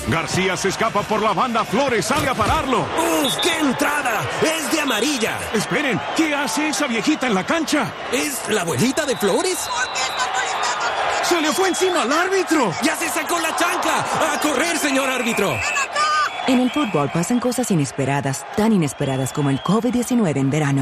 García se escapa por la banda, Flores sale a pararlo. ¡Uf, qué entrada! ¡Es de amarilla! Esperen, ¿qué hace esa viejita en la cancha? ¿Es la abuelita de Flores? ¡Se le fue encima al árbitro! ¡Ya se sacó la chancla! ¡A correr, señor árbitro! En el fútbol pasan cosas inesperadas, tan inesperadas como el COVID-19 en verano.